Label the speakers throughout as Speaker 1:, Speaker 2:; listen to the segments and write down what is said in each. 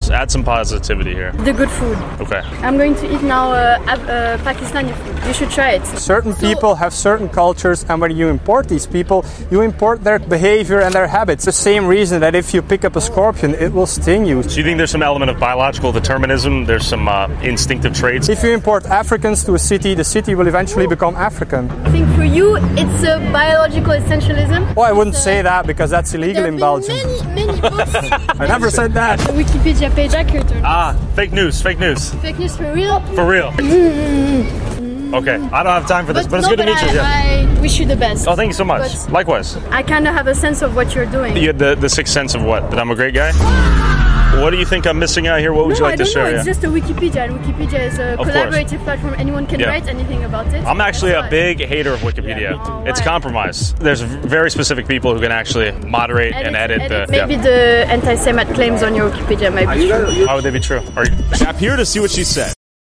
Speaker 1: Add some positivity here.
Speaker 2: The good food.
Speaker 1: Okay.
Speaker 2: I'm going to eat now Pakistani food. You should try it.
Speaker 3: Certain people have certain cultures, and when you import these people, you import their behavior and their habits. The same reason that if you pick up a scorpion, it will sting you.
Speaker 1: So you think there's some element of biological determinism? There's some instinctive traits?
Speaker 3: If you import Africans to a city, the city will eventually become African.
Speaker 2: I think for you, it's a biological essentialism.
Speaker 3: Well, I wouldn't say that because that's illegal in Belgium.
Speaker 2: Many books.
Speaker 3: I never said that.
Speaker 2: The Wikipedia page accurate.
Speaker 1: Fake news.
Speaker 2: Fake news for real?
Speaker 1: For real. Okay, I don't have time for this, but it's good to meet you.
Speaker 2: I wish you the best.
Speaker 1: Oh, thank you so much.
Speaker 2: But
Speaker 1: likewise.
Speaker 2: I kind of have a sense of what you're doing.
Speaker 1: You had the sixth sense of what? That I'm a great guy? What do you think I'm missing out here? What would you like to share?
Speaker 2: No, it's just a Wikipedia, and Wikipedia is a collaborative platform. Anyone can write anything about it.
Speaker 1: I'm actually a big hater of Wikipedia. It's compromised. There's very specific people who can actually moderate and edit the...
Speaker 2: Maybe the anti-Semite claims on your Wikipedia might be true.
Speaker 1: How would they be true?
Speaker 4: Tap here to see what she said.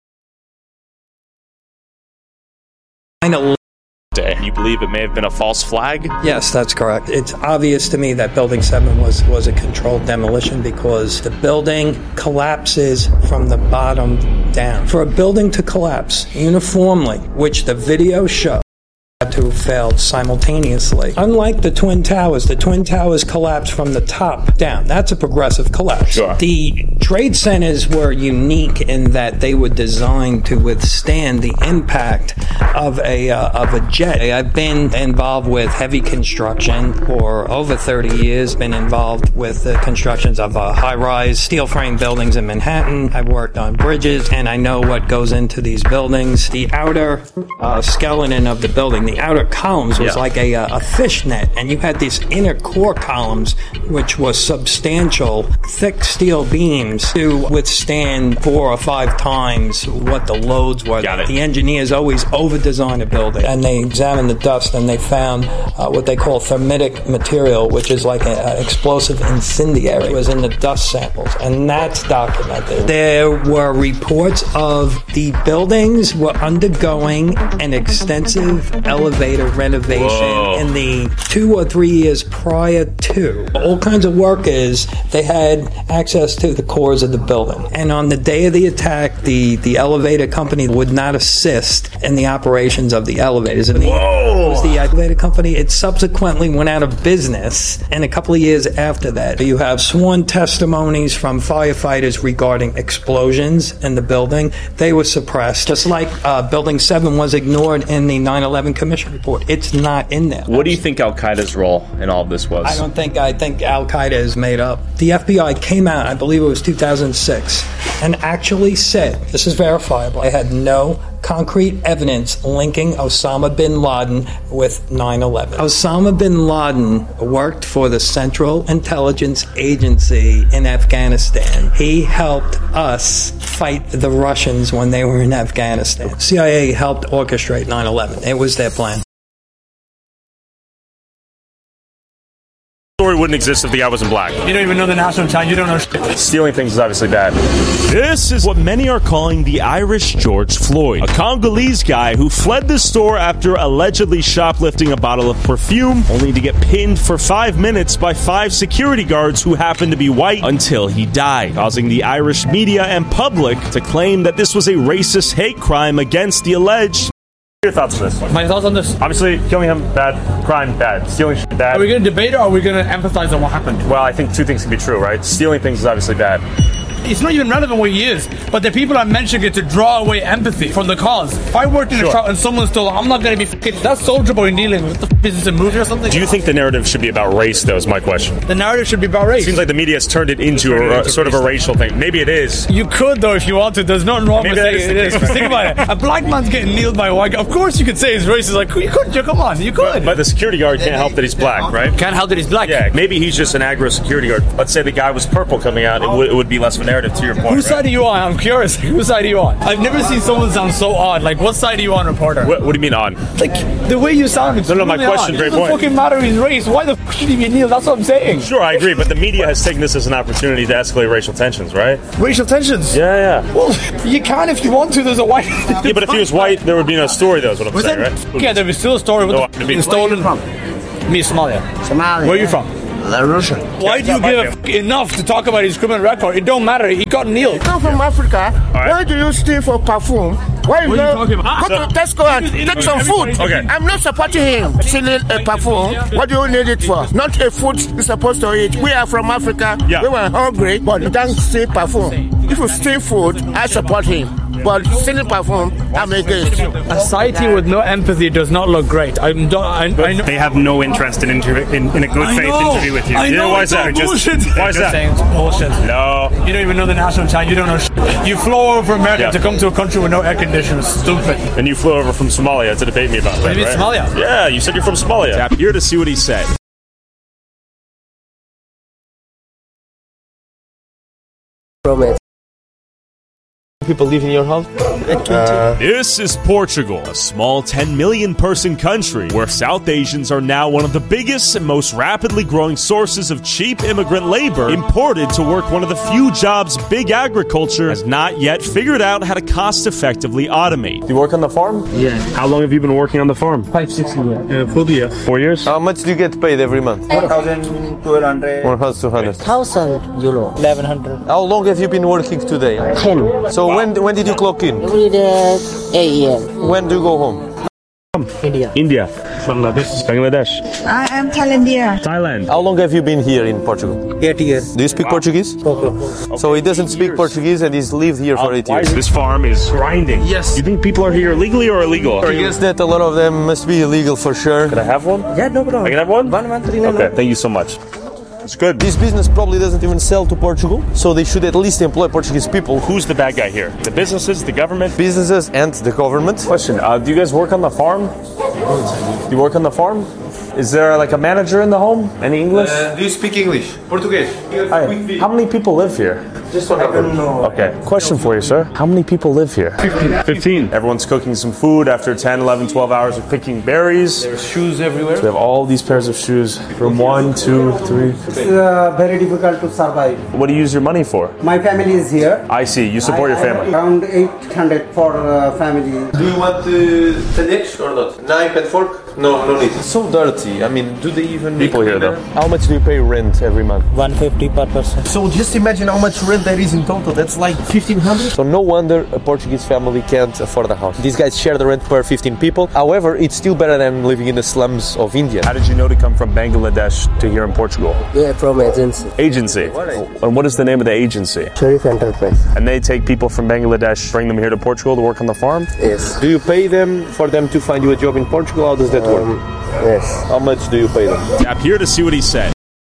Speaker 1: You believe it may have been a false flag?
Speaker 5: Yes, that's correct. It's obvious to me that Building 7 was a controlled demolition because the building collapses from the bottom down. For a building to collapse uniformly, which the video shows, to have failed simultaneously. Unlike the Twin Towers collapsed from the top down. That's a progressive collapse.
Speaker 1: Sure.
Speaker 5: The trade centers were unique in that they were designed to withstand the impact of a jet. I've been involved with heavy construction for over 30 years, been involved with the constructions of high-rise steel frame buildings in Manhattan. I've worked on bridges, and I know what goes into these buildings. The outer skeleton of the building, the outer columns was like a fishnet, and you had these inner core columns which was substantial, thick steel beams to withstand 4 or 5 times what the loads were. The engineers always over-design a building, and they examined the dust and they found what they call thermitic material, which is like an explosive incendiary. It was in the dust samples, and that's documented. There were reports of the buildings were undergoing an extensive elevator renovation in the 2 or 3 years prior to. All kinds of workers, they had access to the cores of the building. And on the day of the attack, the elevator company would not assist in the operations of the elevators. And it was the elevator company. It subsequently went out of business, and a couple of years after that, you have sworn testimonies from firefighters regarding explosions in the building. They were suppressed, just like Building 7 was ignored in the 9/11 Commission report. It's not in there.
Speaker 1: What do you think Al-Qaeda's role in all of this was?
Speaker 5: I think Al-Qaeda is made up. The FBI came out, I believe it was 2006, and actually said, this is verifiable, I had no concrete evidence linking Osama bin Laden with 9/11. Osama bin Laden worked for the Central Intelligence Agency in Afghanistan. He helped us fight the Russians when they were in Afghanistan. CIA helped orchestrate 9/11. It was their plan.
Speaker 1: Story wouldn't exist if the guy wasn't black.
Speaker 6: You don't even know the national time. You don't know shit.
Speaker 1: Stealing things is obviously bad.
Speaker 4: This is what many are calling the Irish George Floyd, a Congolese guy who fled the store after allegedly shoplifting a bottle of perfume, only to get pinned for 5 minutes by 5 security guards who happened to be white until he died, causing the Irish media and public to claim that this was a racist hate crime against the alleged.
Speaker 1: Your thoughts on this?
Speaker 6: My thoughts on this?
Speaker 1: Obviously, killing him, bad. Crime, bad. Stealing shit, bad.
Speaker 6: Are we going to debate it or are we going to empathize on what happened?
Speaker 1: Well, I think 2 things can be true, right? Stealing things is obviously bad.
Speaker 6: It's not even relevant what he is, but the people I'm mentioning it to draw away empathy from the cause. If I worked in a shop and someone stole, I'm not going to be f***ing... That's Soulja Boy kneeling. What the f*** is this, a movie or something?
Speaker 1: Do you think the narrative should be about race, though, is my question?
Speaker 6: The narrative should be about race.
Speaker 1: It seems like the media has turned it into a sort of a racial thing. Maybe it is.
Speaker 6: You could, though, if you want to. There's nothing wrong with saying it is. Think about it. A black man's getting kneeled by a white guy. Of course you could say he's racist. Like, you could. Come on, you could.
Speaker 1: But the security guard can't help that he's black, right?
Speaker 6: Can't help that he's black.
Speaker 1: Yeah, maybe he's just an aggro security guard. Let's say the guy was purple coming out. It would be less of a narrative, to your point.
Speaker 6: Whose side are you on? I'm curious. Whose side are you on? I've never seen someone sound so odd. Like, what side are you on, reporter?
Speaker 1: What do you mean on?
Speaker 6: Like, the way you sound.
Speaker 1: No, my question, great point.
Speaker 6: It doesn't fucking matter his race. Why the f*** should he be kneel? That's what I'm saying.
Speaker 1: Sure, I agree, but the media has taken this as an opportunity to escalate racial tensions, right?
Speaker 6: Racial tensions?
Speaker 1: Yeah.
Speaker 6: Well, you can if you want to. There's a white...
Speaker 1: Yeah, but if he was white, there would be no story, though, is what I'm saying, right?
Speaker 6: Yeah, there was still a story. What the f*** being stolen from? Me, Somalia.
Speaker 7: Somalia.
Speaker 6: Where are you from?
Speaker 7: Russian.
Speaker 6: Why do you give enough to talk about his criminal record? It don't matter. He got nailed.
Speaker 7: I'm from Africa. Right. Why do you steal for perfume? Why you talking about? Go to Tesco and take some food.
Speaker 1: Okay.
Speaker 7: I'm not supporting him stealing a perfume. What do you need it for? Not a food you're supposed to eat. We are from Africa. Yeah. We were hungry, but you don't steal perfume. If you steal food, I support him. But stealing perfume, I'm against.
Speaker 6: A society with no empathy does not look great. I know.
Speaker 8: They have no interest in a good faith interview with you.
Speaker 6: I know.
Speaker 1: Why is that? Why is that?
Speaker 6: Saying it's bullshit.
Speaker 1: No.
Speaker 6: You don't even know the national chant. You don't know. You flew over America to come to a country with no air conditioning. Stupid.
Speaker 1: And you flew over from Somalia to debate me about that.
Speaker 6: Maybe
Speaker 1: right?
Speaker 6: Somalia.
Speaker 1: Yeah, you said you're from Somalia.
Speaker 4: Tap here to see what he said.
Speaker 9: People live in your house?
Speaker 4: This is Portugal, a small 10 million person country where South Asians are now one of the biggest and most rapidly growing sources of cheap immigrant labor imported to work one of the few jobs big agriculture has not yet figured out how to cost effectively automate.
Speaker 1: Do you work on the farm?
Speaker 9: Yeah.
Speaker 1: How long have you been working on the farm?
Speaker 9: 5-6 years.
Speaker 1: 4 years. 4 years?
Speaker 9: How much do you get paid every month?
Speaker 10: 1,200.
Speaker 9: 1,200.
Speaker 10: 1,000 euro. 1,100.
Speaker 9: How long have you been working today?
Speaker 10: 10.
Speaker 9: So when did you clock in?
Speaker 10: Every day, 8 a.m.
Speaker 9: When do you go home?
Speaker 10: India.
Speaker 1: Bangladesh.
Speaker 11: I am Thailandia.
Speaker 1: Thailand.
Speaker 9: How long have you been here in Portugal?
Speaker 10: 8 years.
Speaker 9: Do you speak Portuguese?
Speaker 10: Okay.
Speaker 9: So he doesn't speak Portuguese and he's lived here for 8 years.
Speaker 1: This farm is grinding.
Speaker 9: Yes.
Speaker 1: You think people are here legally or illegal?
Speaker 9: I guess that a lot of them must be illegal for sure.
Speaker 1: Can I have one?
Speaker 10: Yeah, no problem.
Speaker 1: I can have one?
Speaker 10: 1,139.
Speaker 1: Okay, thank you so much. It's good.
Speaker 9: This business probably doesn't even sell to Portugal, so they should at least employ Portuguese people.
Speaker 1: Who's the bad guy here? The businesses, the government?
Speaker 9: Businesses and the government.
Speaker 1: Question, do you guys work on the farm? Do you work on the farm? Is there like a manager in the home? Any English?
Speaker 9: Do you speak English? Portuguese?
Speaker 1: Hi. How many people live here?
Speaker 9: Just one hour.
Speaker 1: Okay. Question for you, sir. How many people live here? 15. Everyone's cooking some food after 10, 11, 12 hours of picking berries.
Speaker 9: There's shoes everywhere.
Speaker 1: So we have all these pairs of shoes. From 1, 2, 3.
Speaker 12: It's very difficult to survive.
Speaker 1: What do you use your money for?
Speaker 12: My family is here.
Speaker 1: I see. You support your family.
Speaker 12: Around 800 for family.
Speaker 9: Do you want sandwich or not? Knife and fork? No, no need. It's so dirty. I mean, do they even
Speaker 1: people here though?
Speaker 9: How much do you pay rent every month?
Speaker 10: 150 per person.
Speaker 9: So just imagine how much rent there is in total. That's like 1,500. So no wonder a Portuguese family can't afford a house. These guys share the rent per 15 people. However, it's still better than living in the slums of India.
Speaker 1: How did you know to come from Bangladesh to here in Portugal?
Speaker 10: Yeah, from agency.
Speaker 1: Agency. And what is the name of the agency?
Speaker 10: Sharif Enterprise.
Speaker 1: And they take people from Bangladesh, bring them here to Portugal to work on the farm?
Speaker 10: Yes.
Speaker 9: Do you pay them for them to find you a job in Portugal? How does that work?
Speaker 10: Yes.
Speaker 9: How much do you pay them?
Speaker 4: Tap here to see what he said.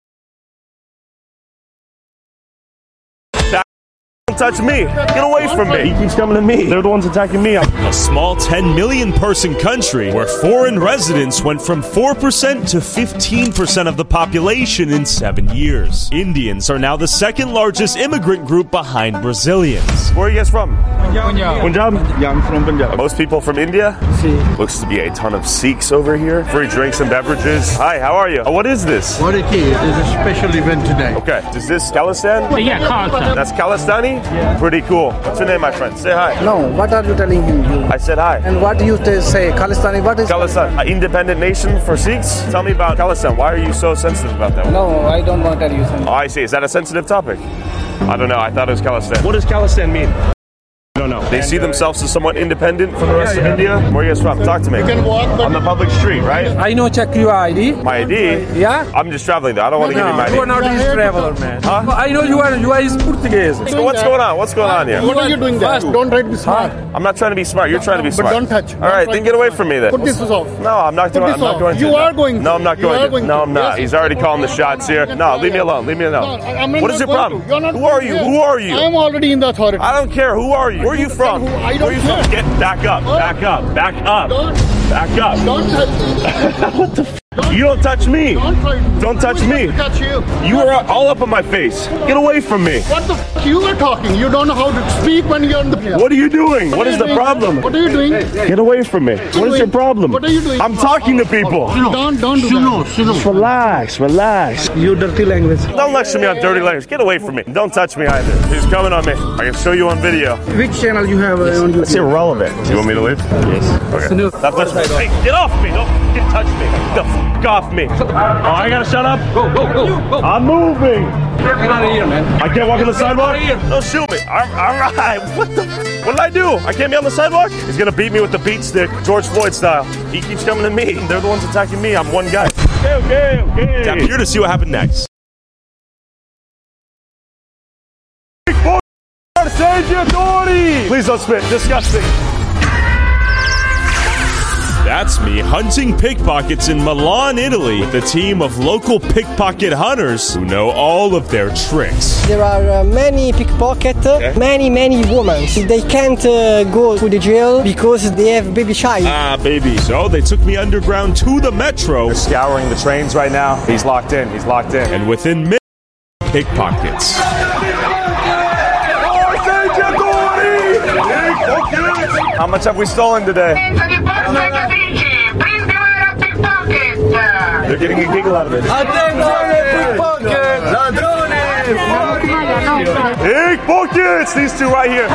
Speaker 1: Don't touch me. Get away from me. He keeps coming to me. They're the ones attacking me.
Speaker 4: A small 10 million person country where foreign residents went from 4% to 15% of the population in 7 years. Indians are now the second largest immigrant group behind Brazilians.
Speaker 1: Where are you guys from? Punjab? Yeah, I'm from Punjab. Most people from India? Looks to be a ton of Sikhs over here. Free drinks and beverages. Hi, how are you? Oh, what is this?
Speaker 13: What it is a special event today.
Speaker 1: Okay. Is this Khalistan?
Speaker 13: Yeah, Khalistan.
Speaker 1: That's Khalistani? Yeah. Pretty cool. What's your name, my friend? Say hi.
Speaker 12: No, what are you telling him?
Speaker 1: I said hi.
Speaker 12: And what do you say? Khalistan? What is
Speaker 1: Khalistan? An independent nation for Sikhs? Tell me about Khalistan. Why are you so sensitive about that?
Speaker 12: No, I don't want to tell you something.
Speaker 1: Oh, I see. Is that a sensitive topic? I don't know. I thought it was Khalistan. What does Khalistan mean? I don't know. They see themselves as somewhat independent from the rest of India? Where are you guys from? Talk to me.
Speaker 13: You can walk
Speaker 1: on the public street, right?
Speaker 12: I know, check your ID.
Speaker 1: My ID?
Speaker 12: Yeah?
Speaker 1: I'm just traveling though. I don't want to give you my ID.
Speaker 12: You are not a traveler, man.
Speaker 1: Huh?
Speaker 12: I know you are Portuguese.
Speaker 1: So what's going on? What's going on here?
Speaker 13: What are you doing there? Don't try to be smart.
Speaker 1: I'm not trying to be smart. You're trying to be smart.
Speaker 13: But don't touch.
Speaker 1: All right, then get away from me then.
Speaker 13: Put this off.
Speaker 1: No, I'm not doing. I'm not going to.
Speaker 13: You are going to.
Speaker 1: No, I'm not going to. No, I'm not. He's already calling the shots here. No, leave me alone. Leave me alone. What is your problem? Who are you? Who are you?
Speaker 13: I'm already in the authority.
Speaker 1: I don't care. Who are you? Where are you from?
Speaker 13: I don't care.
Speaker 1: Get back up. Back up. Back up. Back up.
Speaker 13: Don't touch me.
Speaker 1: What the f? You don't touch me. Don't touch me.
Speaker 13: Touch you.
Speaker 1: You are all up in my face. Get away from me.
Speaker 13: What the f? You are talking. You don't know how to speak when you're in the place.
Speaker 1: What are you doing? What is the problem?
Speaker 13: What are you doing?
Speaker 1: Get away from me. What is your problem?
Speaker 13: What are you doing?
Speaker 1: I'm talking to people.
Speaker 13: Don't do that.
Speaker 1: Just relax. Relax.
Speaker 12: You dirty language.
Speaker 1: Don't lecture me on dirty language. Get away from me. Don't touch me either. He's coming on me. I can show you on video.
Speaker 12: Which channel you have on YouTube?
Speaker 1: It's irrelevant. You want me to leave? Yes. Okay. Stop touching me. Hey, get off me. Don't touch me. off me. Oh, I gotta shut up?
Speaker 12: Go.
Speaker 1: I'm moving.
Speaker 12: Get out of here, man.
Speaker 1: I can't walk on the sidewalk?
Speaker 12: Get out of here.
Speaker 1: Don't shoot me. All right. What did I do? I can't be on the sidewalk? He's gonna beat me with the beat stick, George Floyd style. He keeps coming to me. They're the ones attacking me. I'm one guy. Okay. I'm here to see what happened next. Please don't spit. Disgusting.
Speaker 4: That's me hunting pickpockets in Milan, Italy, with a team of local pickpocket hunters who know all of their tricks.
Speaker 14: There are many pickpockets, many women. They can't go to the jail because they have baby child.
Speaker 4: Baby. So they took me underground to the metro.
Speaker 1: They're scouring the trains right now. He's locked in.
Speaker 4: And within minutes, pickpockets.
Speaker 1: How much have we stolen today? They're getting a giggle out of it. Pickpockets! These two right here.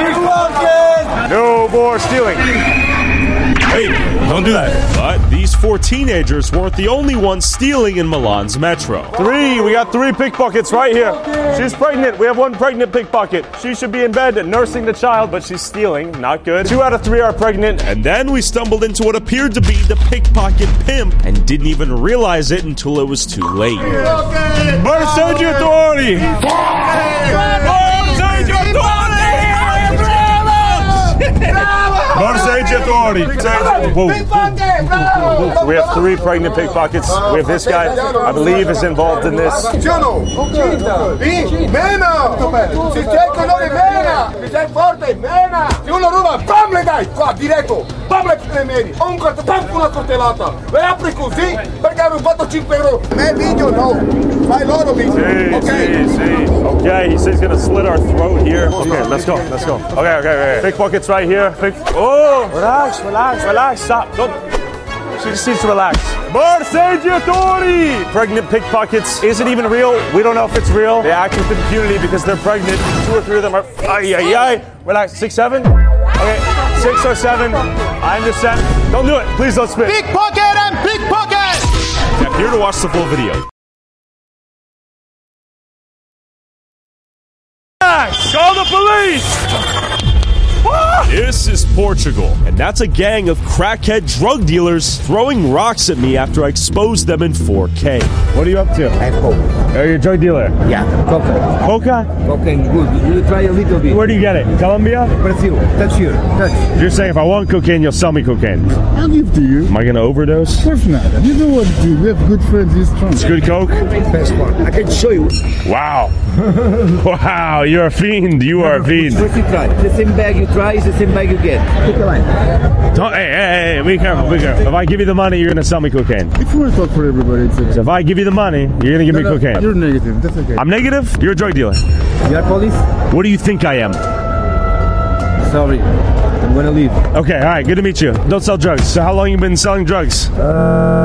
Speaker 1: No more stealing.
Speaker 4: Hey, don't do that. But these 4 teenagers weren't the only ones stealing in Milan's metro.
Speaker 1: 3. We got 3 pickpockets right here. She's pregnant. We have 1 pregnant pickpocket. She should be in bed nursing the child, but she's stealing. Not good. 2 out of 3 are pregnant.
Speaker 4: And then we stumbled into what appeared to be the pickpocket pimp and didn't even realize it until it was too late.
Speaker 1: We have 3 pregnant pickpockets. We have this guy, I believe, is involved in this. Okay, he says he's gonna slit our throat here. Okay, let's go. Okay. Pickpockets right here. Oh, relax. Stop. Don't. She just needs to relax. Borseggiatori! Pregnant pickpockets. Is it even real? We don't know if it's real. They act with impunity because they're pregnant. 2 or 3 of them are. Relax. 6, 7? Okay, 6 or 7. I understand. Don't do it. Please don't spit.
Speaker 13: Pickpocket and pickpocket!
Speaker 4: I'm here to watch the full video.
Speaker 1: Call the police!
Speaker 4: This is Portugal, and that's a gang of crackhead drug dealers throwing rocks at me after I exposed them in 4K.
Speaker 1: What are you up to?
Speaker 15: I'm coke.
Speaker 1: Are you a drug dealer?
Speaker 15: Yeah, coca.
Speaker 1: Coca?
Speaker 15: Cocaine, good. You try a little bit.
Speaker 1: Where do you get it? Colombia?
Speaker 15: Brazil. Touch here. Touch.
Speaker 1: You're saying if I want cocaine, you'll sell me cocaine?
Speaker 13: I'll give to you.
Speaker 1: Am I going to overdose?
Speaker 13: Of course not. You know what to do. We have good friends. He's strong.
Speaker 1: It's good coke?
Speaker 15: Best one. I can show you.
Speaker 1: Wow. Wow, you're a fiend. You are a fiend.
Speaker 15: First you try. The same bag you try is the same bag you get. Take a line.
Speaker 1: Hey, be careful. If I give you the money, you're going to sell me cocaine.
Speaker 13: If you want to talk for everybody, it's okay.
Speaker 1: So if I give you the money, you're going to give me cocaine.
Speaker 13: You're negative. That's okay.
Speaker 1: I'm negative? You're a drug dealer.
Speaker 15: You are police?
Speaker 1: What do you think I am?
Speaker 15: Sorry. I'm going to leave.
Speaker 1: Okay, all right. Good to meet you. Don't sell drugs. So how long you been selling drugs?